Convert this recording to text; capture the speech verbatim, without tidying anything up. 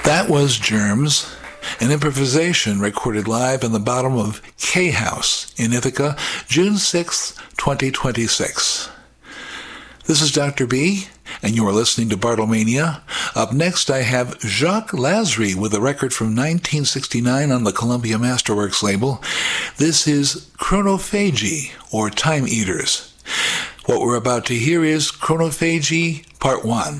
That was Germs, an improvisation recorded live in the bottom of K House in Ithaca, June sixth, twenty twenty-six. This is Doctor B, and you are listening to Bartlemania. Up next, I have Jacques Lazary with a record from nineteen sixty-nine on the Columbia Masterworks label. This is Chronophagy, or Time Eaters. What we're about to hear is Chronophagy Part one.